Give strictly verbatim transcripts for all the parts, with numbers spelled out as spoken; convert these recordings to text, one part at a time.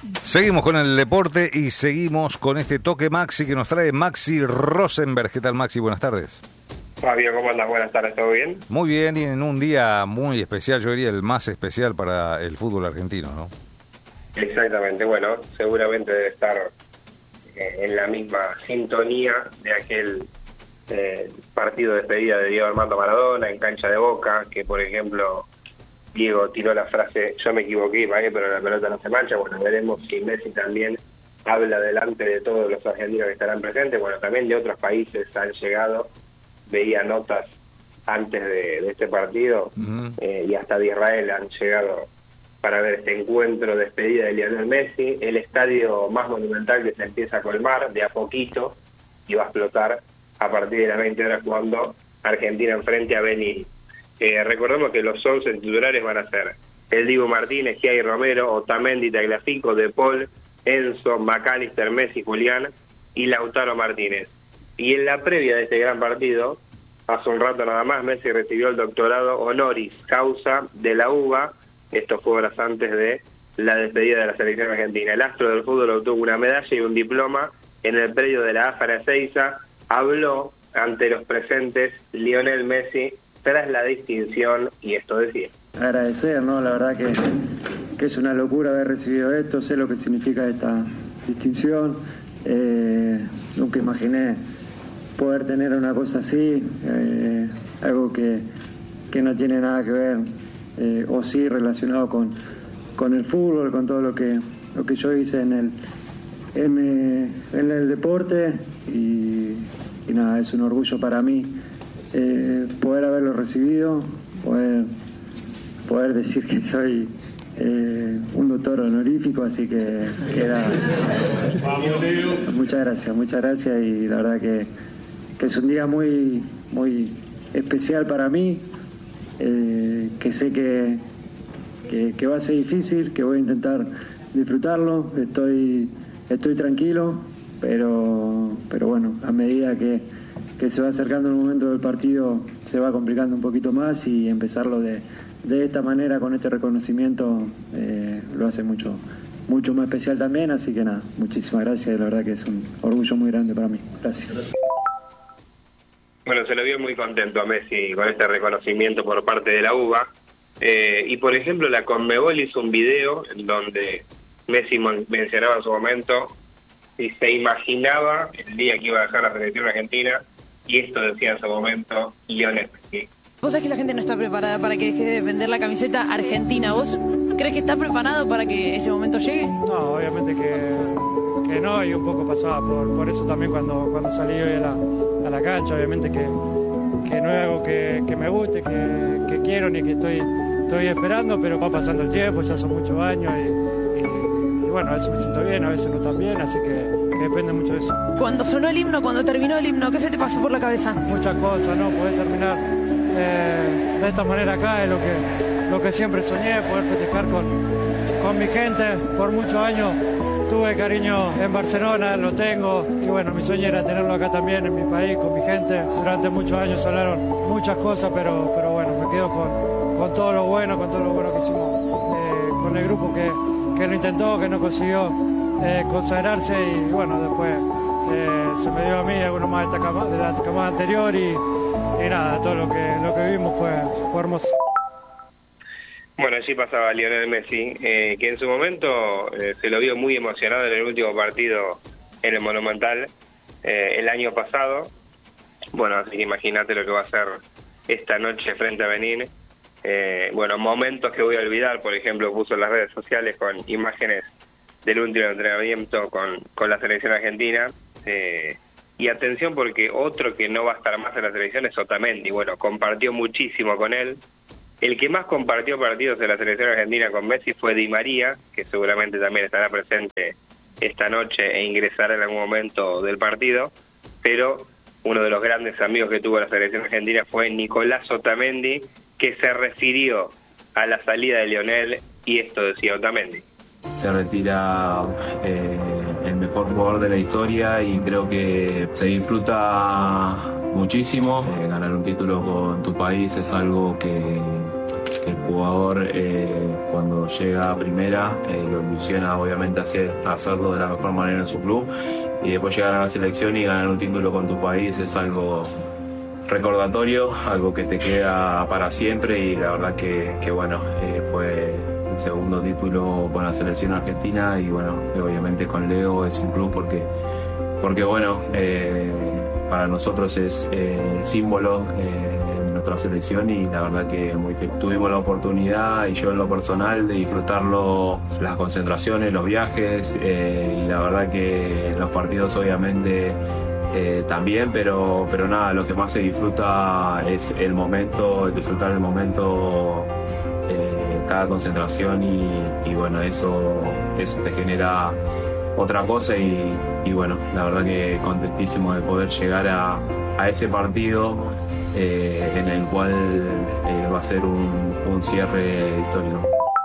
Seguimos con el deporte y seguimos con este toque Maxi que nos trae Maxi Rosenberg. ¿Qué tal, Maxi? Buenas tardes. Fabio, ¿cómo andas? Buenas tardes, ¿todo bien? Muy bien, y en un día muy especial, yo diría el más especial para el fútbol argentino, ¿no? Exactamente, bueno, seguramente debe estar eh, en la misma sintonía de aquel eh, partido de despedida de Diego Armando Maradona en cancha de Boca, que por ejemplo Diego tiró la frase, yo me equivoqué, ¿vale? Pero la pelota no se mancha. Bueno, veremos si Messi también habla delante de todos los argentinos que estarán presentes. Bueno, también de otros países han llegado, veía notas antes de, de este partido, uh-huh. eh, y hasta de Israel han llegado para ver este encuentro de despedida de Lionel Messi, el estadio más monumental que se empieza a colmar de a poquito y va a explotar a partir de las veinte horas cuando Argentina enfrente a Benin. Eh, recordemos que los once titulares van a ser el Dibu Martínez, Giai Romero, Otamendi, Tagliafico, De Paul, Enzo, McAllister, Messi, Julián y Lautaro Martínez. Y en la previa de este gran partido, hace un rato nada más, Messi recibió el doctorado honoris causa de la U B A. Esto fue horas antes de la despedida de la selección argentina. El astro del fútbol obtuvo una medalla y un diploma en el predio de la A F A Ezeiza. Habló ante los presentes Lionel Messi tras la distinción y esto decía. Agradecer, ¿no? La verdad que, que es una locura haber recibido esto, sé lo que significa esta distinción. Eh, nunca imaginé poder tener una cosa así, eh, algo que, que no tiene nada que ver, eh, o sí relacionado con, con el fútbol, con todo lo que, lo que yo hice en el, en, en el deporte y, y nada, es un orgullo para mí. Eh, poder haberlo recibido, poder, poder decir que soy eh, un doctor honorífico, así que era... Muchas gracias, muchas gracias y la verdad que, que es un día muy, muy especial para mí, eh, que sé que, que, que va a ser difícil, que voy a intentar disfrutarlo, estoy, estoy tranquilo, pero, pero bueno, a medida que que se va acercando el momento del partido se va complicando un poquito más y empezarlo de, de esta manera con este reconocimiento eh, lo hace mucho mucho más especial también, así que nada, muchísimas gracias, la verdad que es un orgullo muy grande para mí. Gracias. Bueno, se lo vio muy contento a Messi con este reconocimiento por parte de la U B A, eh, y por ejemplo la Conmebol hizo un video en donde Messi mencionaba en su momento y se imaginaba el día que iba a dejar la selección argentina. Y esto decía en su momento Lionel Messi. ¿Vos sabés que la gente no está preparada para que deje de defender la camiseta argentina? ¿Vos crees que está preparado para que ese momento llegue? No, obviamente que, que no, y un poco pasaba por, por eso también cuando, cuando salí hoy a la, a la cancha, obviamente que, que no es algo que, que me guste, que, que quiero ni que estoy, estoy esperando, pero va pasando el tiempo, ya son muchos años y, y, y bueno, a veces me siento bien, a veces no tan bien, así que... depende mucho de eso. Cuando sonó el himno, cuando terminó el himno, ¿qué se te pasó por la cabeza? Muchas cosas, ¿no? Poder terminar eh, de esta manera acá es lo que, lo que siempre soñé, poder festejar con, con mi gente. Por muchos años tuve cariño en Barcelona, lo tengo, y bueno, mi sueño era tenerlo acá también, en mi país, con mi gente. Durante muchos años hablaron muchas cosas, pero, pero bueno, me quedo con, con todo lo bueno, con todo lo bueno que hicimos eh, con el grupo que, que lo intentó, que no consiguió Eh, consagrarse y bueno, después eh, se me dio a mí alguno más de, esta cama, de la camada anterior y, y nada, todo lo que lo que vimos fue, fue hermoso. Bueno, allí pasaba Lionel Messi, eh, que en su momento eh, se lo vio muy emocionado en el último partido en el Monumental eh, el año pasado. Bueno, así que imagínate lo que va a hacer esta noche frente a Benin. Eh, bueno, momentos que voy a olvidar, por ejemplo, puso en las redes sociales con imágenes del último entrenamiento con, con la selección argentina, eh, y atención porque otro que no va a estar más en la selección es Otamendi. Bueno, compartió muchísimo con él. El que más compartió partidos en la selección argentina con Messi fue Di María, que seguramente también estará presente esta noche e ingresará en algún momento del partido, pero uno de los grandes amigos que tuvo la selección argentina fue Nicolás Otamendi, que se refirió a la salida de Lionel y esto decía Otamendi. Se retira eh, el mejor jugador de la historia y creo que se disfruta muchísimo. Eh, ganar un título con tu país es algo que, que el jugador eh, cuando llega a primera eh, lo ilusiona obviamente hacer, hacerlo de la mejor manera en su club, y después llegar a la selección y ganar un título con tu país es algo recordatorio, algo que te queda para siempre, y la verdad que, que bueno, eh, fue el segundo título con la selección argentina, y bueno, obviamente con Leo es un club porque, porque bueno, eh, para nosotros es eh, el símbolo eh, de nuestra selección, y la verdad que muy feliz. Tuvimos la oportunidad, y yo en lo personal, de disfrutarlo, las concentraciones, los viajes, eh, y la verdad que los partidos obviamente Eh, también, pero, pero nada, lo que más se disfruta es el momento, el disfrutar el momento, eh, cada concentración, y, y bueno, eso, eso te genera otra cosa, y, y bueno, la verdad que contentísimo de poder llegar a, a ese partido eh, en el cual eh, va a ser un, un cierre histórico.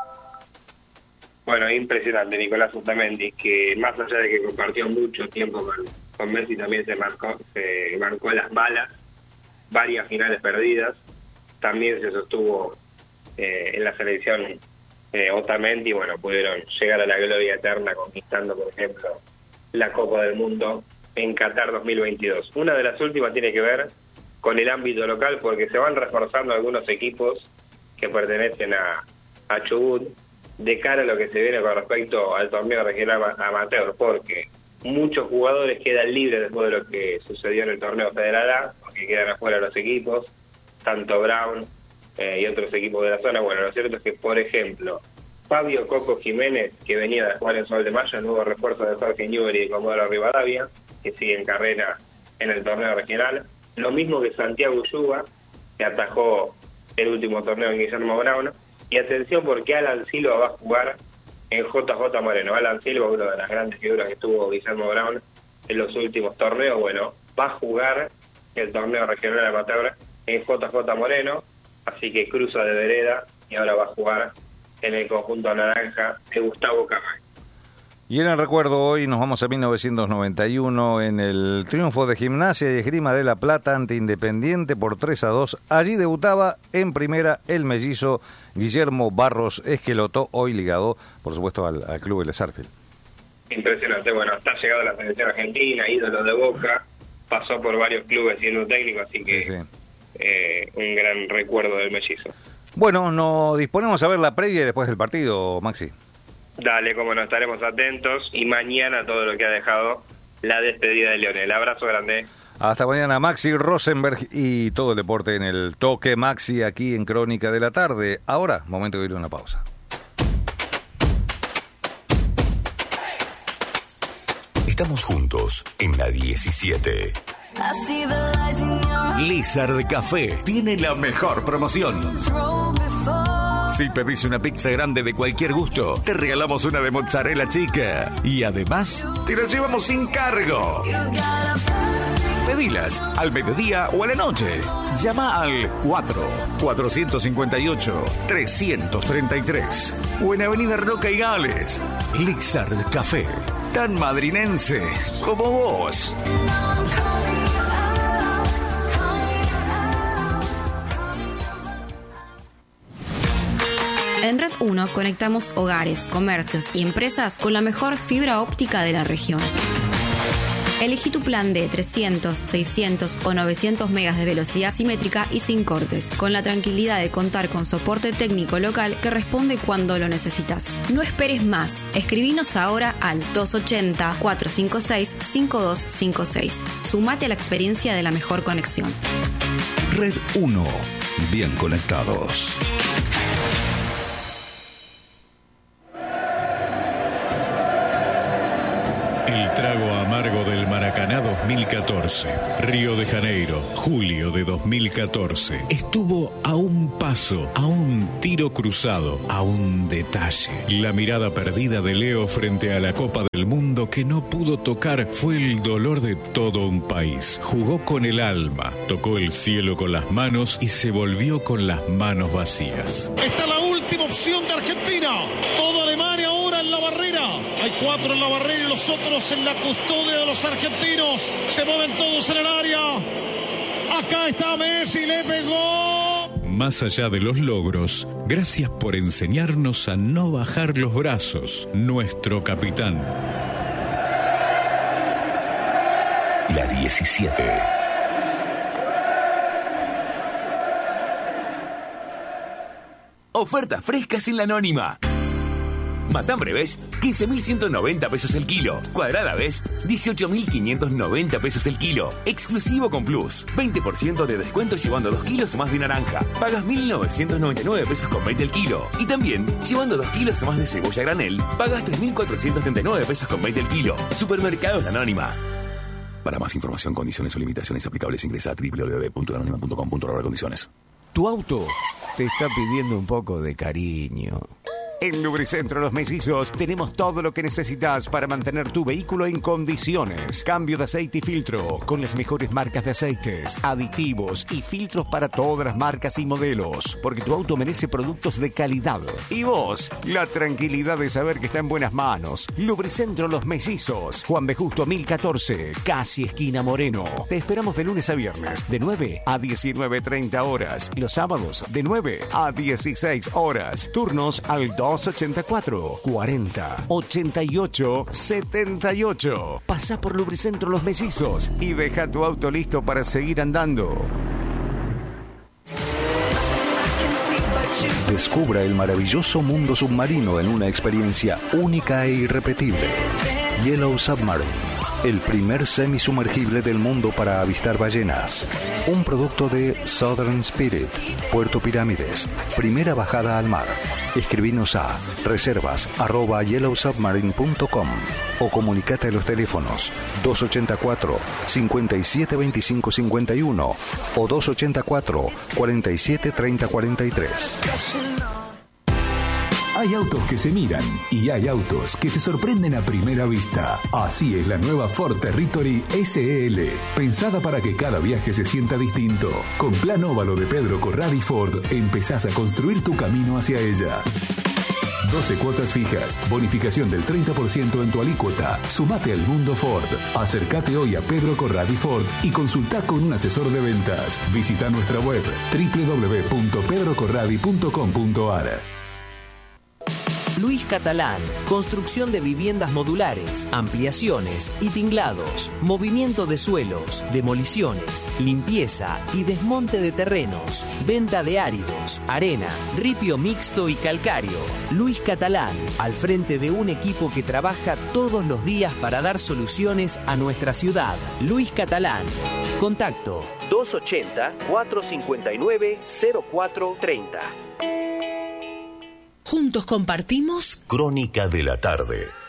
Bueno, impresionante Nicolás Otamendi, que más allá de que compartió mucho tiempo con, con Messi, también se marcó, se marcó las malas, varias finales perdidas, también se sostuvo eh, en la selección eh, Otamendi, y bueno, pudieron llegar a la gloria eterna conquistando, por ejemplo, la Copa del Mundo en Qatar dos mil veintidós. Una de las últimas tiene que ver con el ámbito local, porque se van reforzando algunos equipos que pertenecen a, a Chubut, de cara a lo que se viene con respecto al torneo regional amateur, porque muchos jugadores quedan libres después de lo que sucedió en el torneo Federal A, porque quedan afuera los equipos, tanto Brown eh, y otros equipos de la zona. Bueno, lo cierto es que, por ejemplo, Fabio Coco Jiménez, que venía de jugar en Sol de Mayo, el nuevo refuerzo de Jorge Newbery y de Comodoro Rivadavia, que sigue en carrera en el torneo regional. Lo mismo que Santiago Ulluga, que atajó el último torneo en Guillermo Brown. Y atención, porque Alan Silva va a jugar en J J Moreno. Alan Silva, una de las grandes figuras que tuvo Guillermo Brown en los últimos torneos, bueno, va a jugar el torneo regional amateur en J J Moreno, así que cruza de vereda y ahora va a jugar en el conjunto naranja de Gustavo Camacho. Y en el recuerdo hoy nos vamos a mil novecientos noventa y uno, en el triunfo de Gimnasia y Esgrima de La Plata ante Independiente por tres a dos. Allí debutaba en primera el mellizo Guillermo Barros Esqueloto, hoy ligado, por supuesto, al, al club de Sarfield. Impresionante, bueno, está llegado a la selección argentina, ídolo de Boca, pasó por varios clubes siendo técnico, así que sí, sí. Eh, un gran recuerdo del mellizo. Bueno, nos disponemos a ver la previa y después del partido, Maxi. Dale, como no, estaremos atentos, y mañana todo lo que ha dejado la despedida de Lionel. Abrazo grande. Hasta mañana, Maxi Rosenberg, y todo el deporte en el Toque Maxi aquí en Crónica de la Tarde. Ahora, momento de ir a una pausa. Estamos juntos en la diecisiete. Lizard Café tiene la mejor promoción. Si pedís una pizza grande de cualquier gusto, te regalamos una de mozzarella chica. Y además, te la llevamos sin cargo. Pedilas al mediodía o a la noche. Llama al cuatro, cuatrocientos cincuenta y ocho, trescientos treinta y tres. O en Avenida Roca y Gales. Lizard Café, tan madrinense como vos. En Red uno conectamos hogares, comercios y empresas con la mejor fibra óptica de la región. Elegí tu plan de trescientos, seiscientos o novecientos megas de velocidad simétrica y sin cortes, con la tranquilidad de contar con soporte técnico local que responde cuando lo necesitas. No esperes más. Escribinos ahora al dos ochenta, cuatrocientos cincuenta y seis, cincuenta y dos cincuenta y seis. Sumate a la experiencia de la mejor conexión. Red uno. Bien conectados. El trago amargo del Maracaná dos mil catorce. Río de Janeiro, julio de dos mil catorce. Estuvo a un paso, a un tiro cruzado, a un detalle. La mirada perdida de Leo frente a la Copa del Mundo que no pudo tocar fue el dolor de todo un país. Jugó con el alma, tocó el cielo con las manos y se volvió con las manos vacías. Esta es la última opción de Argentina. Toda Alemania ahora en la barrera. Hay cuatro en la barrera y los otros en la custodia de los argentinos. Se mueven todos en el área. Acá está Messi, le pegó. Más allá de los logros, Gracias por enseñarnos a no bajar los brazos, nuestro capitán. La diecisiete. Ofertas frescas en la Anónima. Matambre Best, quince mil ciento noventa pesos el kilo. Cuadrada Best, dieciocho mil quinientos noventa pesos el kilo. Exclusivo con Plus. veinte por ciento de descuento llevando dos kilos o más de naranja. Pagas mil novecientos noventa y nueve pesos con veinte el kilo. Y también, llevando dos kilos o más de cebolla granel, pagas tres mil cuatrocientos treinta y nueve pesos con veinte el kilo. Supermercados La Anónima. Para más información, condiciones o limitaciones aplicables, ingresa a doble u doble u doble u punto la anónima punto com punto a r condiciones. Tu auto te está pidiendo un poco de cariño. En Lubricentro Los Mellizos tenemos todo lo que necesitas para mantener tu vehículo en condiciones. Cambio de aceite y filtro con las mejores marcas de aceites, aditivos y filtros para todas las marcas y modelos. Porque tu auto merece productos de calidad. Y vos, la tranquilidad de saber que está en buenas manos. Lubricentro Los Mellizos. Juan B. Justo mil catorce, casi esquina Moreno. Te esperamos de lunes a viernes, de nueve a diecinueve treinta horas. Los sábados, de nueve a dieciséis horas. Turnos al dos ochenta y cuatro, cuarenta, ochenta y ocho, setenta y ocho. Pasa por Lubricentro Los Mellizos y deja tu auto listo para seguir andando. Descubra el maravilloso mundo submarino en una experiencia única e irrepetible. Yellow Submarine, el primer semisumergible del mundo para avistar ballenas. Un producto de Southern Spirit, Puerto Pirámides. Primera bajada al mar. Escribinos a reservas arroba yellow submarine punto com o comunicate a los teléfonos dos ochenta y cuatro, cincuenta y siete veinticinco cincuenta y uno o dos ochenta y cuatro, cuarenta y siete treinta cuarenta y tres. Hay autos que se miran y hay autos que te sorprenden a primera vista. Así es la nueva Ford Territory S E L, pensada para que cada viaje se sienta distinto. Con Plan Óvalo de Pedro Corradi Ford, empezás a construir tu camino hacia ella. doce cuotas fijas, bonificación del treinta por ciento en tu alícuota. Sumate al mundo Ford. Acércate hoy a Pedro Corradi Ford y consulta con un asesor de ventas. Visita nuestra web doble u doble u doble u punto pedro corradi punto com punto a r. Luis Catalán, construcción de viviendas modulares, ampliaciones y tinglados, movimiento de suelos, demoliciones, limpieza y desmonte de terrenos, venta de áridos, arena, ripio mixto y calcáreo. Luis Catalán, al frente de un equipo que trabaja todos los días para dar soluciones a nuestra ciudad. Luis Catalán. Contacto dos ochenta, cuatrocientos cincuenta y nueve, cero cuatro treinta. Juntos compartimos Crónica de la tarde.